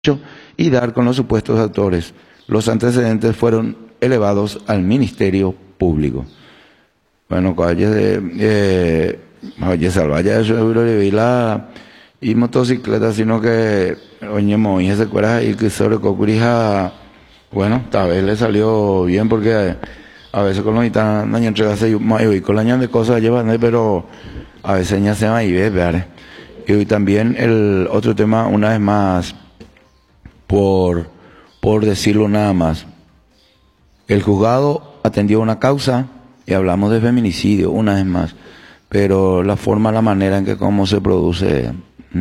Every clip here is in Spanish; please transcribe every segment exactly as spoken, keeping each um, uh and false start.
y dar con los supuestos autores. Los antecedentes fueron elevados al Ministerio Público. Bueno, calle de eh, oye, salvaya eso de la y motocicleta, sino que oñemo y se cuera y que sobre cocurija, bueno, tal vez le salió bien porque a veces con los gitanos daño entregase y con la ñan de cosas llevan, pero a veces ya se va y ve, ¿verdad? Y hoy también el otro tema, una vez más, por, por decirlo nada más, el juzgado atendió una causa y hablamos de feminicidio una vez más, pero la forma, la manera en que cómo se produce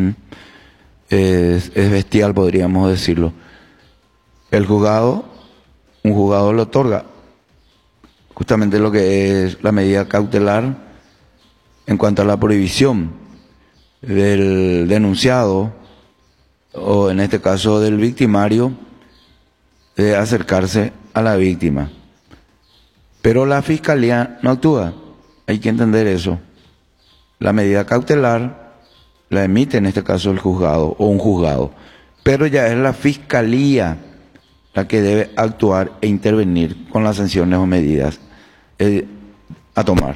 es, es bestial, podríamos decirlo. El juzgado, un juzgado le otorga justamente lo que es la medida cautelar en cuanto a la prohibición del denunciado, o en este caso del victimario, de acercarse a la víctima. Pero la fiscalía no actúa, hay que entender eso. La medida cautelar la emite en este caso el juzgado o un juzgado, pero ya es la fiscalía la que debe actuar e intervenir con las sanciones o medidas eh, a tomar.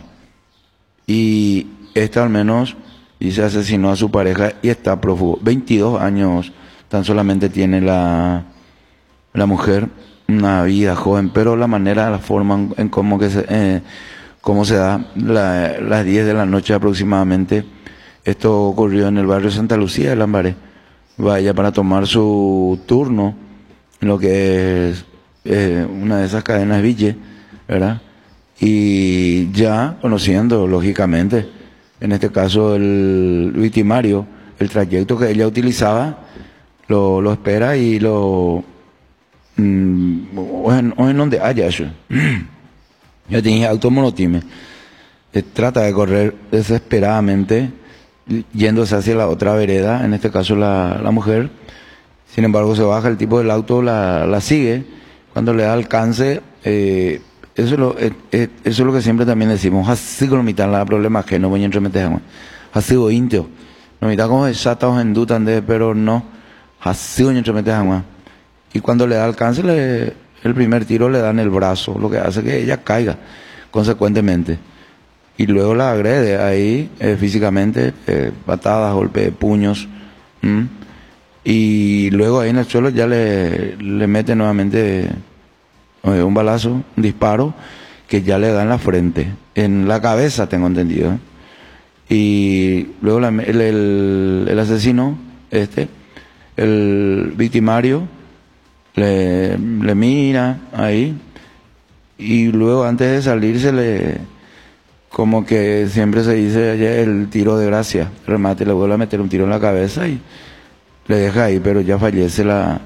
Y esta al menos dice asesinó a su pareja y está prófugo. veintidós años tan solamente tiene la, la mujer, una vida joven, pero la manera, la forma en, en cómo, que se, eh, cómo se da, la, las diez de la noche aproximadamente. Esto ocurrió en el barrio Santa Lucía de Lambaré. Vaya para tomar su turno en lo que es eh, una de esas cadenas Ville, ¿verdad? Y ya conociendo, lógicamente, en este caso el victimario, el trayecto que ella utilizaba, lo, lo espera y lo... Mmm, o, en, o en donde haya eso. Yo tenía automonotime. Eh, trata de correr desesperadamente, yéndose hacia la otra vereda, en este caso la, la mujer. Sin embargo, se baja el tipo del auto, la, la sigue. Cuando le da alcance, eh, eso, es lo, eh, eh, eso es lo que siempre también decimos. Así que no mitad la problema que no voy a entremeter. Así o intio. No mitad como exactos en dutan de, pero no. Así voy a entremeter. Y cuando le da alcance, le, el primer tiro le da en el brazo, lo que hace que ella caiga, consecuentemente. Y luego la agrede ahí eh, físicamente, eh, patadas, golpes, puños. ¿m? Y luego ahí en el suelo ya le, le mete nuevamente eh, un balazo, un disparo, que ya le da en la frente, en la cabeza, tengo entendido. ¿eh? Y luego la, el, el, el asesino, este, el victimario, le, le mira ahí, y luego antes de salirse le... como que siempre se dice allá el tiro de gracia, remate, le vuelve a meter un tiro en la cabeza y le deja ahí, pero ya fallece la,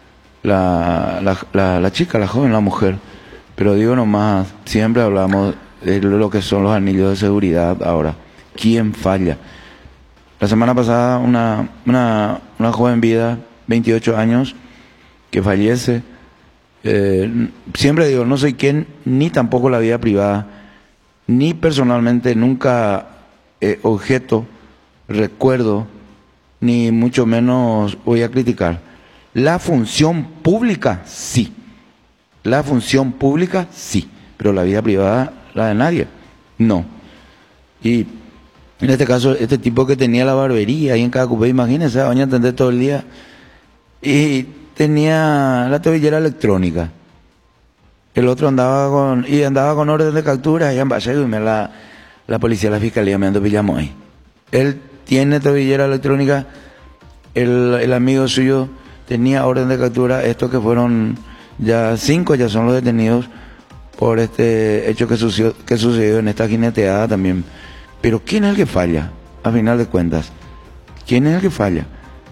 la, la, la, la chica, la joven, la mujer. Pero digo nomás, siempre hablamos de lo que son los anillos de seguridad ahora. ¿Quién falla? La semana pasada una, una, una joven vida, veintiocho años, que fallece. Eh, siempre digo, no soy quien, ni tampoco la vida privada, ni personalmente nunca eh, objeto, recuerdo, ni mucho menos voy a criticar. La función pública, sí. La función pública, sí. Pero la vida privada, la de nadie, no. Y en este caso, este tipo que tenía la barbería ahí en cada cupé, imagínense, van a atender todo el día. Y tenía la tobillera electrónica. El otro andaba con, y andaba con orden de captura, y en base y me la, la policía, la fiscalía me ando pillamos ahí. Él tiene tobillera electrónica, el, el amigo suyo tenía orden de captura, estos que fueron ya cinco, ya son los detenidos por este hecho que sucedió, que sucedió en esta jineteada también. Pero ¿quién es el que falla? A final de cuentas, ¿quién es el que falla?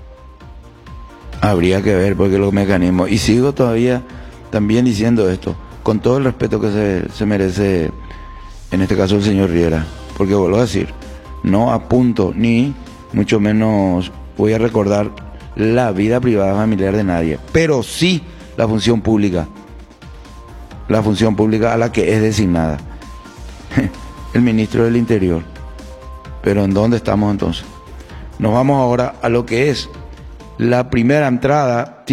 Habría que ver, porque los mecanismos, y sigo todavía también diciendo esto, con todo el respeto que se, se merece, en este caso el señor Riera, porque vuelvo a decir, no apunto ni mucho menos voy a recordar la vida privada familiar de nadie, pero sí la función pública, la función pública a la que es designada el ministro del Interior. Pero ¿en dónde estamos entonces? Nos vamos ahora a lo que es la primera entrada